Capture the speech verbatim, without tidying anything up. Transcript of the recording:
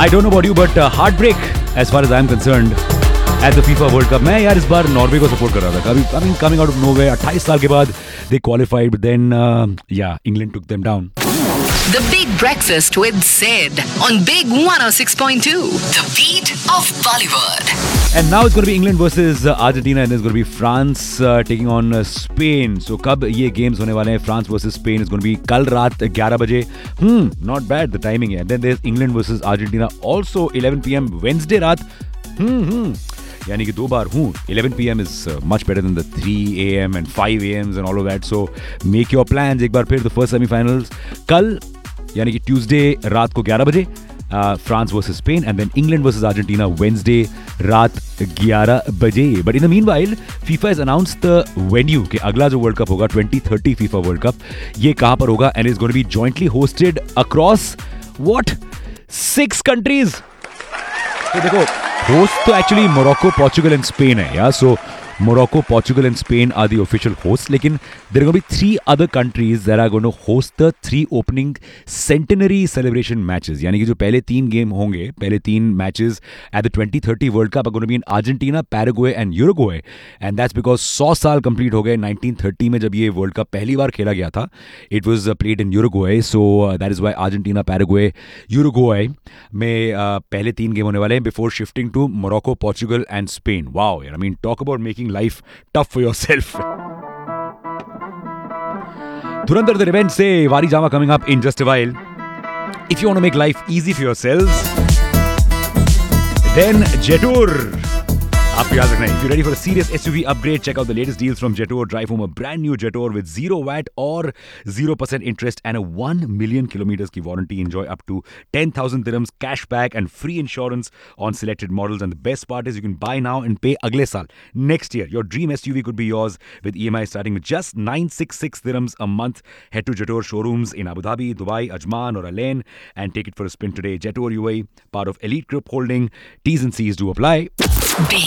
I don't know about you, but uh, heartbreak as far as I'm concerned at the FIFA World Cup. मैं यार इस बार Norway को support कर रहा था. कभी I mean coming out of nowhere, अट्ठाईस साल के बाद they qualified, but then uh, yeah, England took them down. The Big Breakfast with Sid on Big one oh six point two. The beat of Bollywood. And now it's going to be England versus uh, Argentina, and it's going to be France uh, taking on uh, Spain. So कब ये games होने वाले हैं? France versus Spain is going to be कल रात ग्यारह बजे. Hmm, not bad the timing है. Then there's England versus Argentina also eleven p.m. Wednesday रात. Hmm, hmm. यानी कि दो बार हूँ. eleven p.m. is uh, much better than the three a.m. and five a.m. and all of that. So make your plans. एक बार फिर the first semi-finals कल यानी कि Tuesday रात को ग्यारह बजे. Uh, France versus Spain, and then England versus Argentina Wednesday रात ग्यारह बजे. But in the meanwhile, FIFA has announced the venue कि अगला जो World Cup होगा twenty thirty FIFA World Cup, ये कहाँ पर होगा, and is going to be jointly hosted across what six countries. तो देखो, host तो actually Morocco, Portugal and Spain है यार. So Morocco, Portugal and Spain are the official hosts. लेकिन there are going to be three other countries that are going to host the three opening centenary celebration matches. यानी कि जो पहले तीन game होंगे, पहले तीन matches at the twenty thirty World Cup are going to be in Argentina, Paraguay and Uruguay. And that's because सौ साल complete हो गए nineteen thirty में जब ये World Cup पहली बार खेला गया था. It was uh, played in Uruguay. So uh, that is why Argentina, Paraguay, Uruguay में uh, पहले तीन गेम होने वाले हैं before shifting to Morocco, Portugal and Spain. Wow, I mean, talk about making life tough for yourself. Dhurandhar the Revenge से Wari Jama coming up in just a while. If you want to make life easy for yourselves, then Jetour. आपको याद रखना है. If you're ready for a serious S U V upgrade, check out the latest deals from Jetour. Drive home a brand new Jetour with zero watt or zero percent interest and a one million kilometers की warranty. Enjoy up to ten thousand dirhams cash back and free insurance on selected models. And the best part is you can buy now and pay अगले साल. Next year, your dream S U V could be yours with E M I starting with just nine hundred sixty-six dirhams a month. Head to Jetour showrooms in Abu Dhabi, Dubai, Ajman or Alain and take it for a spin today. Jetour U A E, part of Elite Group Holding. T's and C's do apply.